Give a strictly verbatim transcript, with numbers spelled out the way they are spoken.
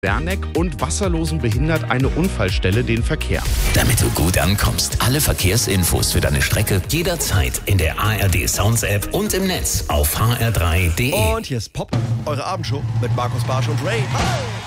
Berneck und Wasserlosen behindert eine Unfallstelle den Verkehr. Damit du gut ankommst, alle Verkehrsinfos für deine Strecke jederzeit in der A R D Sounds App und im Netz auf h r drei punkt d e. Und hier ist Pop, eure Abendshow mit Markus Barsch und Ray. Hi.